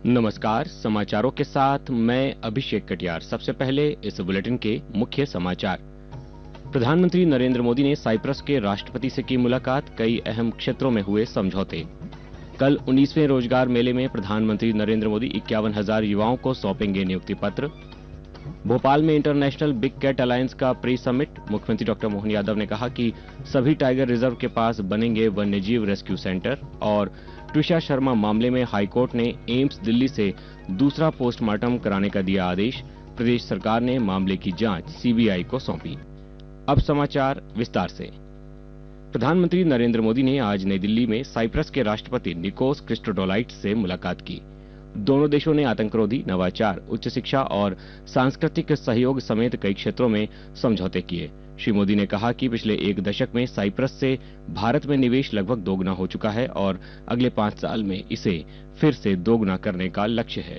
नमस्कार, समाचारों के साथ मैं अभिषेक कटियार। सबसे पहले इस बुलेटिन के मुख्य समाचार। प्रधानमंत्री नरेंद्र मोदी ने साइप्रस के राष्ट्रपति से की मुलाकात, कई अहम क्षेत्रों में हुए समझौते। कल 19वें रोजगार मेले में प्रधानमंत्री नरेंद्र मोदी 51,000 युवाओं को सौंपेंगे नियुक्ति पत्र। भोपाल में इंटरनेशनल बिग कैट अलायंस का प्री समिट, मुख्यमंत्री डॉक्टर मोहन यादव ने कहा कि सभी टाइगर रिजर्व के पास बनेंगे वन्यजीव रेस्क्यू सेंटर। और ट्विशा शर्मा मामले में हाईकोर्ट ने एम्स दिल्ली से दूसरा पोस्टमार्टम कराने का दिया आदेश। प्रदेश सरकार ने मामले की जांच सीबीआई को सौंपी। अब समाचार विस्तार से। प्रधानमंत्री नरेंद्र मोदी ने आज नई दिल्ली में साइप्रस के राष्ट्रपति निकोस क्रिस्टोडोलाइट्स से मुलाकात की। दोनों देशों ने आतंकरोधी, नवाचार, उच्च शिक्षा और सांस्कृतिक सहयोग समेत कई क्षेत्रों में समझौते किए। श्री मोदी ने कहा कि पिछले एक दशक में साइप्रस से भारत में निवेश लगभग दोगुना हो चुका है और अगले 5 साल में इसे फिर से दोगुना करने का लक्ष्य है।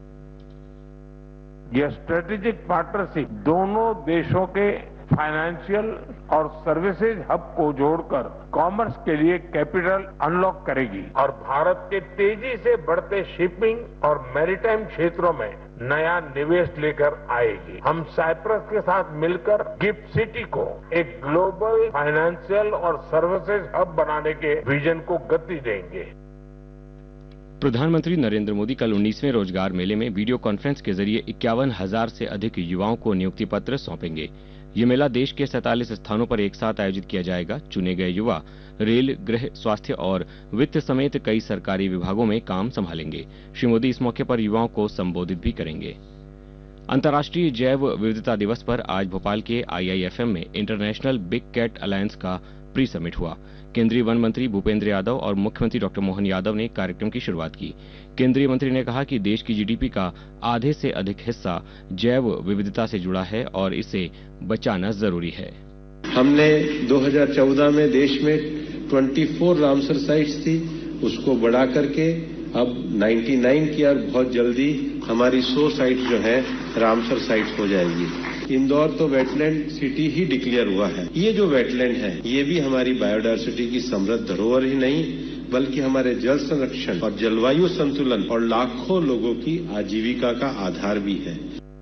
यह स्ट्रेटेजिक पार्टनरशिप दोनों देशों के फाइनेंशियल और सर्विसेज हब को जोड़कर कॉमर्स के लिए कैपिटल अनलॉक करेगी और भारत के तेजी से बढ़ते शिपिंग और मैरीटाइम क्षेत्रों में नया निवेश लेकर आएगी। हम साइप्रस के साथ मिलकर गिफ्ट सिटी को एक ग्लोबल फाइनेंशियल और सर्विसेज हब बनाने के विजन को गति देंगे। प्रधानमंत्री नरेंद्र मोदी कल 19वें रोजगार मेले में वीडियो कॉन्फ्रेंस के जरिए 51,000 से अधिक युवाओं को नियुक्ति पत्र सौंपेंगे। ये मेला देश के 47 स्थानों पर एक साथ आयोजित किया जाएगा। चुने गए युवा रेल, गृह, स्वास्थ्य और वित्त समेत कई सरकारी विभागों में काम संभालेंगे। श्री मोदी इस मौके पर युवाओं को संबोधित भी करेंगे। अंतर्राष्ट्रीय जैव विविधता दिवस पर आज भोपाल के आईआईएफएम में इंटरनेशनल बिग कैट अलायंस का प्री समिट हुआ। केंद्रीय वन मंत्री भूपेंद्र यादव और मुख्यमंत्री डॉक्टर मोहन यादव ने कार्यक्रम की शुरुआत की। केंद्रीय मंत्री ने कहा कि देश की जीडीपी का आधे से अधिक हिस्सा जैव विविधता से जुड़ा है और इसे बचाना जरूरी है। हमने 2014 में देश में 24 रामसर साइट्स थी, उसको बढ़ा करके अब 99 किया और बहुत जल्दी हमारी 100 साइट्स जो है रामसर साइट्स हो जाएगी। इंदौर तो वेटलैंड सिटी ही डिक्लेयर हुआ है। ये जो वेटलैंड है ये भी हमारी बायोडायवर्सिटी की समृद्ध धरोहर ही नहीं बल्कि हमारे जल संरक्षण और जलवायु संतुलन और लाखों लोगों की आजीविका का आधार भी है।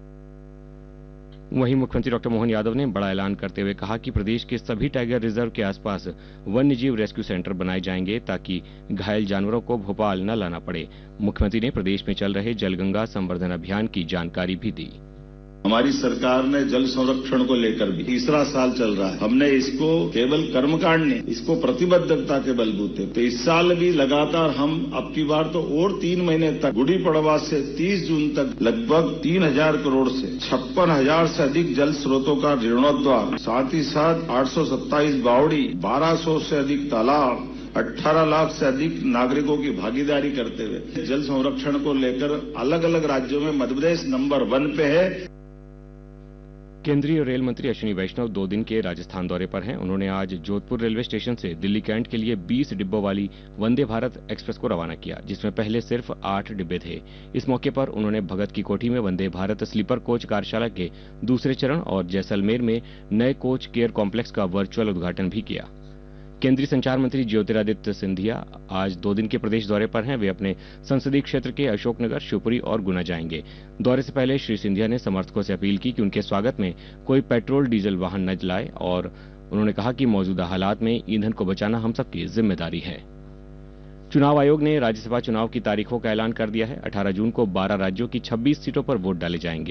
वहीं मुख्यमंत्री डॉक्टर मोहन यादव ने बड़ा ऐलान करते हुए कहा कि प्रदेश के सभी टाइगर रिजर्व के आसपास वन्यजीव रेस्क्यू सेंटर बनाए जाएंगे ताकि घायल जानवरों को भोपाल न लाना पड़े। मुख्यमंत्री ने प्रदेश में चल रहे जलगंगा संवर्धन अभियान की जानकारी भी दी। हमारी सरकार ने जल संरक्षण को लेकर भी तीसरा साल चल रहा है। हमने इसको केवल कर्मकांड नहीं, इसको प्रतिबद्धता के बलबूते तो इस साल भी लगातार हम अब की बार तो और 3 महीने तक गुड़ी पड़वा से 30 जून तक लगभग 3,000 करोड़ से 56,000 से अधिक जल स्रोतों का जीर्णोद्धार, साथ ही साथ 827 बावड़ी, 1200 से अधिक तालाब, 18 लाख से अधिक नागरिकों की भागीदारी करते हुए जल संरक्षण को लेकर अलग अलग राज्यों में मध्य प्रदेश नंबर 1 पे है। केंद्रीय रेल मंत्री अश्विनी वैष्णव 2 दिन के राजस्थान दौरे पर हैं। उन्होंने आज जोधपुर रेलवे स्टेशन से दिल्ली कैंट के लिए 20 डिब्बों वाली वंदे भारत एक्सप्रेस को रवाना किया, जिसमें पहले सिर्फ 8 डिब्बे थे। इस मौके पर उन्होंने भगत की कोठी में वंदे भारत स्लीपर कोच कार्यशाला के दूसरे चरण और जैसलमेर में नए कोच केयर कॉम्प्लेक्स का वर्चुअल उद्घाटन भी किया। केंद्रीय संचार मंत्री ज्योतिरादित्य सिंधिया आज 2 दिन के प्रदेश दौरे पर हैं। वे अपने संसदीय क्षेत्र के अशोकनगर, शिवपुरी और गुना जाएंगे। दौरे से पहले श्री सिंधिया ने समर्थकों से अपील की कि उनके स्वागत में कोई पेट्रोल डीजल वाहन न लाए और उन्होंने कहा कि मौजूदा हालात में ईंधन को बचाना हम सबकी जिम्मेदारी है। चुनाव आयोग ने राज्यसभा चुनाव की तारीखों का ऐलान कर दिया है। 18 जून को 12 राज्यों की 26 सीटों पर वोट डाले जाएंगे।